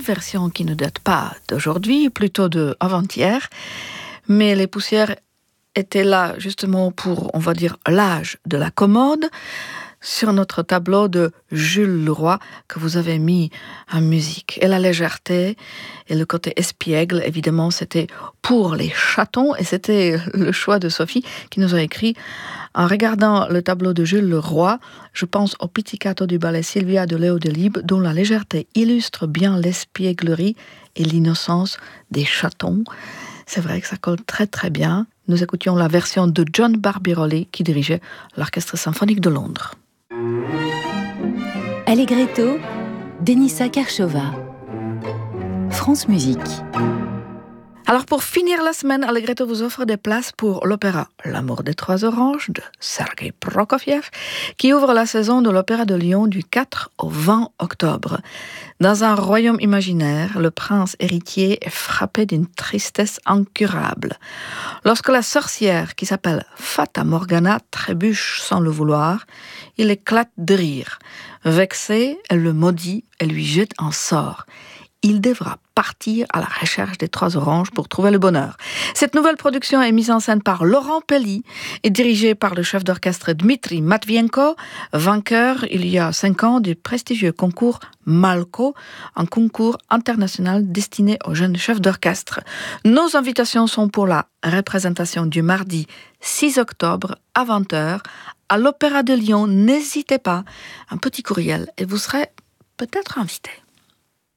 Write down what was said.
version qui ne date pas d'aujourd'hui, plutôt d'avant-hier. Mais les poussières étaient là justement pour, on va dire, l'âge de la commode, sur notre tableau de Jules Leroy que vous avez mis en musique. Et la légèreté et le côté espiègle, évidemment, c'était pour les chatons. Et c'était le choix de Sophie qui nous a écrit: en regardant le tableau de Jules Leroy, je pense au pizzicato du ballet Silvia de Léo Delibes, dont la légèreté illustre bien l'espièglerie et l'innocence des chatons. C'est vrai que ça colle très très bien. Nous écoutions la version de John Barbirolli qui dirigeait l'Orchestre symphonique de Londres. Allegretto, Denisa Karchova, France Musique. Alors pour finir la semaine, Allegretto vous offre des places pour l'opéra L'amour des trois oranges de Sergei Prokofiev, qui ouvre la saison de l'Opéra de Lyon du 4 au 20 octobre. Dans un royaume imaginaire, le prince héritier est frappé d'une tristesse incurable. Lorsque la sorcière, qui s'appelle Fata Morgana, trébuche sans le vouloir, il éclate de rire. Vexé, elle le maudit et lui jette un sort. Il devra partir à la recherche des trois oranges pour trouver le bonheur. Cette nouvelle production est mise en scène par Laurent Pelly et dirigée par le chef d'orchestre Dmitri Matvienko, vainqueur il y a 5 ans du prestigieux concours Malko, un concours international destiné aux jeunes chefs d'orchestre. Nos invitations sont pour la représentation du mardi 6 octobre à 20h à l'Opéra de Lyon. N'hésitez pas, un petit courriel et vous serez peut-être invité.